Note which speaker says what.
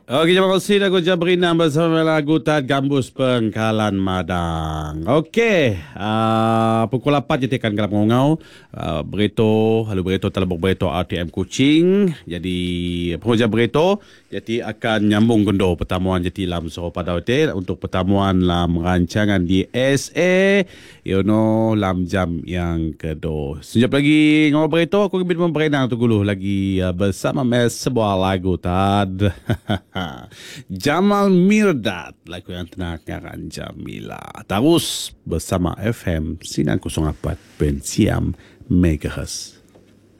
Speaker 1: Okey, terima kasih lagu Jabrina bersama lagu Tad Gambus Pengkalan Madang. Okey, pukul 8 je tekan kalau mengau. Berito, halu berito telah berberito RTM Kuching. Jadi, penguja berito, jadi akan nyambung gendo pertemuan jadi lam so pada hotel untuk pertemuan lam rancangan di SA. Lam jam yang kedua. Sejap lagi ngau berito, aku ingin memberenang tu guluh lagi bersama mes sebuah lagu Tad. Jamal Mirdad, lagu yang tenangkan Jamila. Terus bersama FM Sinan 04.6 MHz.